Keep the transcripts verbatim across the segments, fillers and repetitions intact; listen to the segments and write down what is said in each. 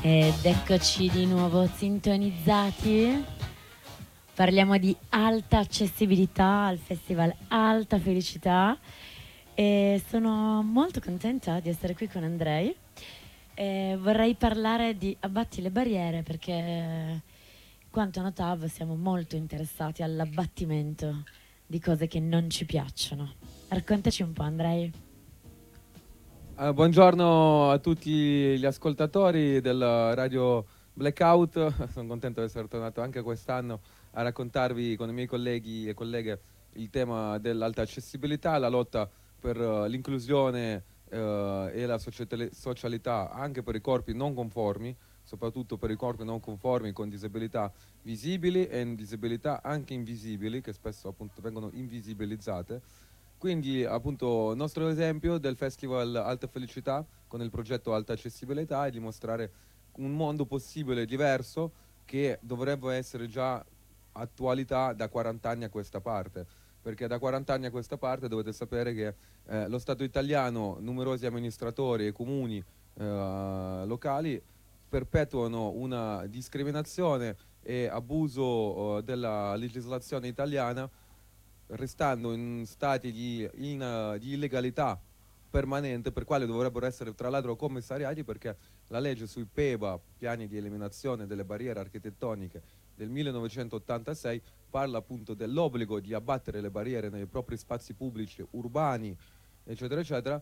Ed eccoci di nuovo sintonizzati. Parliamo di alta accessibilità al Festival Alta Felicità e sono molto contenta di essere qui con Andrei. E vorrei parlare di Abbatti le barriere perché quanto a Notav siamo molto interessati all'abbattimento di cose che non ci piacciono. Raccontaci un po', Andrei. Uh, buongiorno a tutti gli ascoltatori del Radio Blackout, sono contento di essere tornato anche quest'anno a raccontarvi con i miei colleghi e colleghe il tema dell'alta accessibilità, la lotta per uh, l'inclusione uh, e la socialità anche per i corpi non conformi, soprattutto per i corpi non conformi con disabilità visibili e disabilità anche invisibili, che spesso appunto vengono invisibilizzate. Quindi appunto il nostro esempio del Festival Alta Felicità con il progetto Alta Accessibilità è dimostrare un mondo possibile diverso che dovrebbe essere già attualità da quaranta anni a questa parte, perché da quaranta anni a questa parte dovete sapere che eh, lo Stato italiano, numerosi amministratori e comuni eh, locali perpetuano una discriminazione e abuso eh, della legislazione italiana, restando in stati di, in, uh, di illegalità permanente, per quale dovrebbero essere tra l'altro commissariati, perché la legge sui P E B A, piani di eliminazione delle barriere architettoniche del millenovecentottantasei, parla appunto dell'obbligo di abbattere le barriere nei propri spazi pubblici urbani, eccetera eccetera,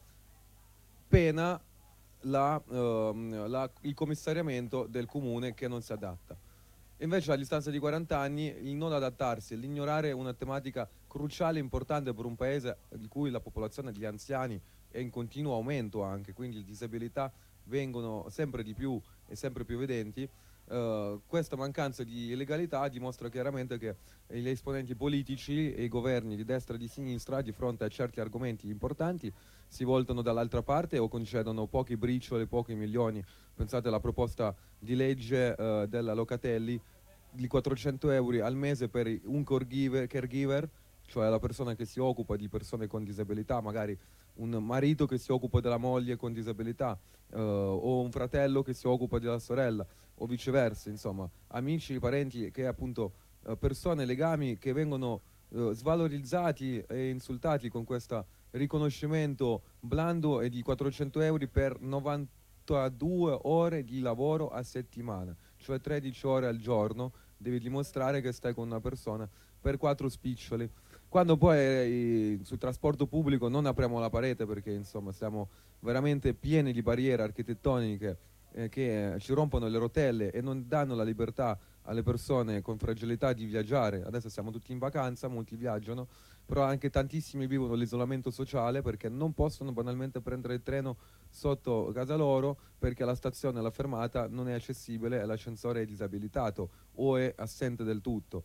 pena la, uh, la, il commissariamento del comune che non si adatta. Invece a distanza di quaranta anni il non adattarsi, l'ignorare una tematica cruciale e importante per un paese di cui la popolazione degli anziani è in continuo aumento anche, quindi le disabilità vengono sempre di più e sempre più evidenti, eh, questa mancanza di legalità dimostra chiaramente che gli esponenti politici e i governi di destra e di sinistra, di fronte a certi argomenti importanti, si voltano dall'altra parte o concedono pochi bricioli, pochi milioni. Pensate alla proposta di legge eh, della Locatelli di quattrocento euro al mese per un caregiver, caregiver, cioè la persona che si occupa di persone con disabilità, magari un marito che si occupa della moglie con disabilità, eh, o un fratello che si occupa della sorella, o viceversa, insomma, amici, parenti, che appunto eh, persone, legami che vengono eh, svalorizzati e insultati con questo riconoscimento blando e di quattrocento euro per novantadue ore di lavoro a settimana, cioè tredici ore al giorno, devi dimostrare che stai con una persona per quattro spiccioli. Quando poi eh, sul trasporto pubblico non apriamo la parete, perché insomma siamo veramente pieni di barriere architettoniche eh, che eh, ci rompono le rotelle e non danno la libertà alle persone con fragilità di viaggiare. Adesso siamo tutti in vacanza, molti viaggiano, però anche tantissimi vivono l'isolamento sociale perché non possono banalmente prendere il treno sotto casa loro perché la stazione, la fermata non è accessibile e l'ascensore è disabilitato o è assente del tutto.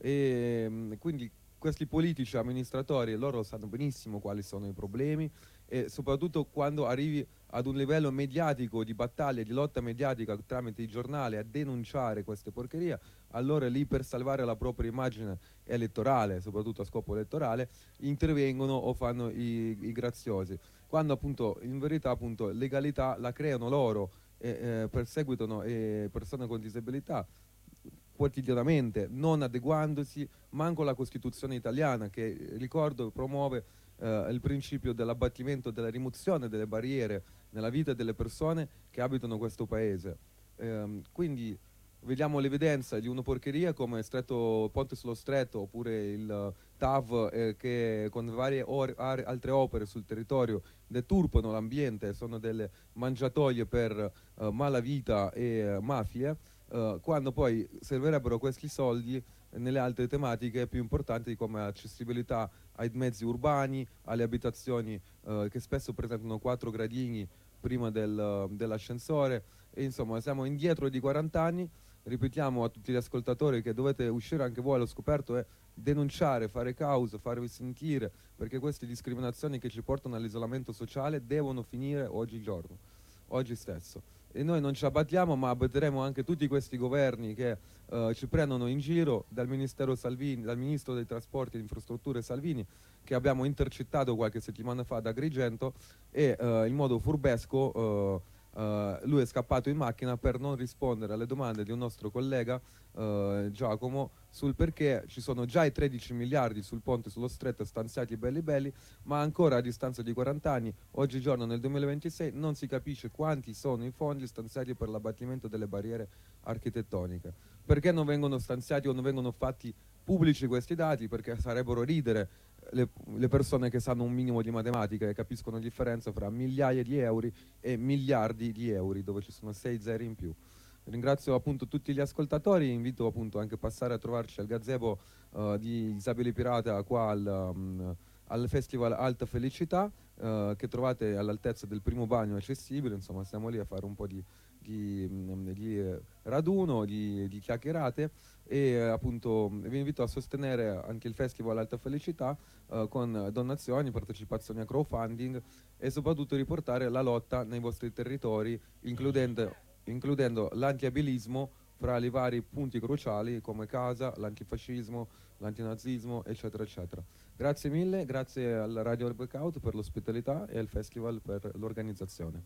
E quindi questi politici amministratori, loro sanno benissimo quali sono i problemi e soprattutto quando arrivi ad un livello mediatico di battaglia, di lotta mediatica tramite i giornali a denunciare queste porcherie, allora lì per salvare la propria immagine elettorale, soprattutto a scopo elettorale, intervengono o fanno i, i graziosi. Quando appunto in verità appunto legalità la creano loro e eh, perseguitano eh, persone con disabilità quotidianamente, non adeguandosi manco alla Costituzione italiana che, ricordo, promuove eh, il principio dell'abbattimento, della rimozione delle barriere nella vita delle persone che abitano questo paese. Ehm, quindi vediamo l'evidenza di una porcheria come Stretto, Ponte sullo Stretto oppure il T A V eh, che con varie or- ar- altre opere sul territorio deturpano l'ambiente, sono delle mangiatoie per eh, malavita e eh, mafie. Uh, quando poi servirebbero questi soldi nelle altre tematiche più importanti come accessibilità ai mezzi urbani, alle abitazioni uh, che spesso presentano quattro gradini prima del, uh, dell'ascensore e insomma siamo indietro di quaranta anni. Ripetiamo a tutti gli ascoltatori che dovete uscire anche voi allo scoperto e denunciare, fare causa, farvi sentire, perché queste discriminazioni che ci portano all'isolamento sociale devono finire oggigiorno, oggi stesso. E noi non ci abbattiamo, ma abbatteremo anche tutti questi governi che uh, ci prendono in giro, dal Ministero Salvini, dal Ministro dei Trasporti e Infrastrutture Salvini, che abbiamo intercettato qualche settimana fa da Agrigento, e uh, in modo furbesco uh, Uh, lui è scappato in macchina per non rispondere alle domande di un nostro collega, uh, Giacomo, sul perché ci sono già i tredici miliardi sul ponte sullo stretto stanziati belli belli, ma ancora a distanza di quaranta anni, oggigiorno nel duemilaventisei, non si capisce quanti sono i fondi stanziati per l'abbattimento delle barriere architettoniche. Perché non vengono stanziati o non vengono fatti pubblici questi dati? Perché sarebbero ridere le, le persone che sanno un minimo di matematica e capiscono la differenza fra migliaia di euro e miliardi di euro, dove ci sono sei zeri in più. Ringrazio appunto tutti gli ascoltatori, invito appunto anche a passare a trovarci al gazebo uh, di Isabelle Pirata qua al, um, al Festival Alta Felicità, uh, che trovate all'altezza del primo bagno accessibile. Insomma, stiamo lì a fare un po' di, di, di eh, raduno, di, di chiacchierate, e eh, appunto vi invito a sostenere anche il Festival Alta Felicità uh, con donazioni, partecipazioni a crowdfunding, e soprattutto riportare la lotta nei vostri territori, includendo, includendo l'antiabilismo fra i vari punti cruciali come casa, l'antifascismo, l'antinazismo, eccetera, eccetera. Grazie mille, grazie al Radio Blackout per l'ospitalità e al Festival per l'organizzazione.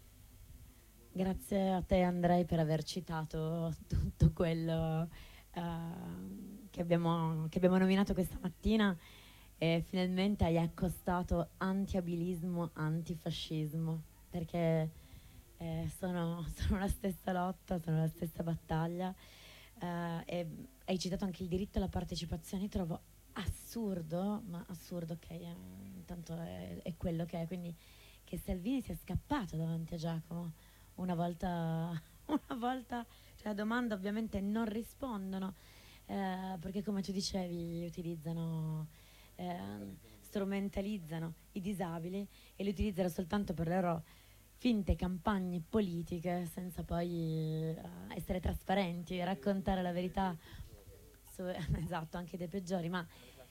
Grazie a te, Andrei, per aver citato tutto quello uh, che, abbiamo, che abbiamo nominato questa mattina, e finalmente hai accostato antiabilismo, antifascismo, perché eh, sono, sono la stessa lotta, sono la stessa battaglia. Uh, e hai citato anche il diritto alla partecipazione. Trovo assurdo, ma assurdo, ok, eh, intanto è, è quello che è, quindi che Salvini sia scappato davanti a Giacomo una volta, una volta, cioè la domanda ovviamente non rispondono, eh, perché come tu dicevi utilizzano, eh, strumentalizzano i disabili e li utilizzano soltanto per le loro finte campagne politiche, senza poi uh, essere trasparenti, raccontare la verità su, esatto, anche dei peggiori, ma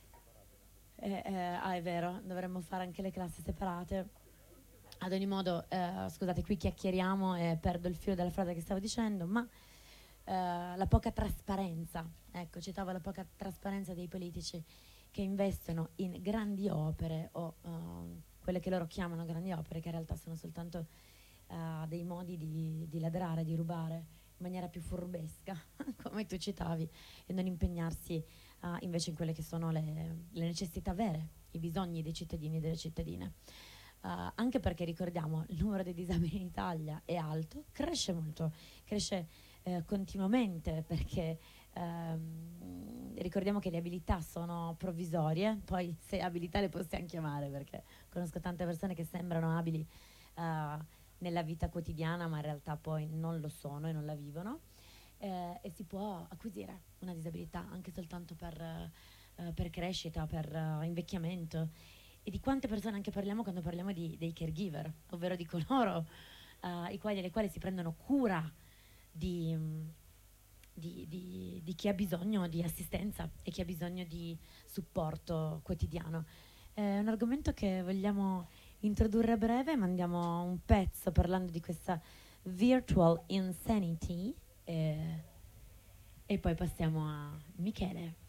eh, eh, ah, è vero, dovremmo fare anche le classi separate. Ad ogni modo, eh, scusate, qui chiacchieriamo e perdo il filo della frase che stavo dicendo, ma eh, la poca trasparenza, ecco, citavo la poca trasparenza dei politici che investono in grandi opere o uh, quelle che loro chiamano grandi opere, che in realtà sono soltanto uh, dei modi di, di ladrare, di rubare in maniera più furbesca, come tu citavi, e non impegnarsi uh, invece in quelle che sono le, le necessità vere, i bisogni dei cittadini e delle cittadine. Uh, anche perché ricordiamo il numero dei disabili in Italia è alto, cresce molto, cresce eh, continuamente, perché ehm, ricordiamo che le abilità sono provvisorie, poi se abilità le possiamo chiamare, perché conosco tante persone che sembrano abili uh, nella vita quotidiana ma in realtà poi non lo sono e non la vivono, eh, e si può acquisire una disabilità anche soltanto per, uh, per crescita, per uh, invecchiamento. E di quante persone anche parliamo quando parliamo di, dei caregiver, ovvero di coloro uh, i quali, le quali si prendono cura di, di, di, di chi ha bisogno di assistenza e chi ha bisogno di supporto quotidiano. È un argomento che vogliamo introdurre a breve, mandiamo un pezzo parlando di questa virtual insanity e, e poi passiamo a Michele.